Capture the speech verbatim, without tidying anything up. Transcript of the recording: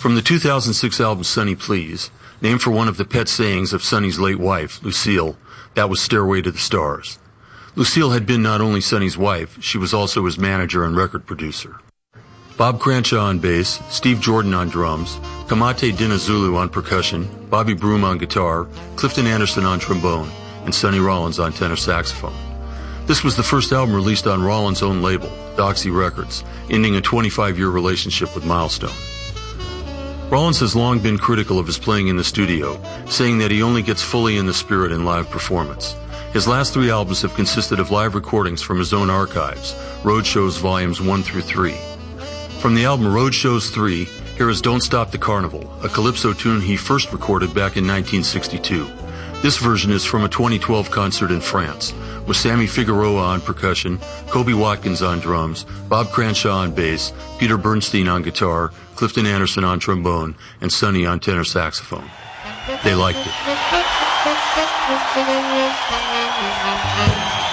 From the two thousand six album Sonny Please, named for one of the pet sayings of Sonny's late wife, Lucille, that was Stairway to the Stars. Lucille had been not only Sonny's wife, she was also his manager and record producer. Bob Cranshaw on bass, Steve Jordan on drums, Kamate Dinizulu on percussion, Bobby Broom on guitar, Clifton Anderson on trombone, and Sonny Rollins on tenor saxophone. This was the first album released on Rollins' own label, Doxy Records, ending a twenty-five-year relationship with Milestone. Rollins has long been critical of his playing in the studio, saying that he only gets fully in the spirit in live performance. His last three albums have consisted of live recordings from his own archives, Roadshows Volumes one through three. From the album Roadshows three, here is Don't Stop the Carnival, a calypso tune he first recorded back in nineteen sixty-two. This version is from a twenty twelve concert in France, with Sammy Figueroa on percussion, Kobe Watkins on drums, Bob Cranshaw on bass, Peter Bernstein on guitar, Clifton Anderson on trombone, and Sonny on tenor saxophone. They liked it.